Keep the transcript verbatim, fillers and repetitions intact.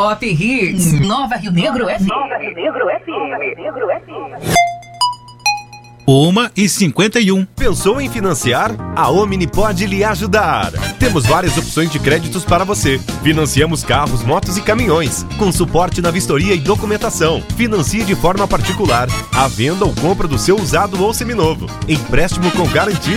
Top Hits. Nova Rio Negro F M. Nova Rio Negro F M. Nova Rio Negro F M. uma e cinquenta e um. Pensou em financiar? A Omni pode lhe ajudar. Temos várias opções de créditos para você. Financiamos carros, motos e caminhões, com suporte na vistoria e documentação. Financie de forma particular, a venda ou compra do seu usado ou seminovo. Empréstimo com garantia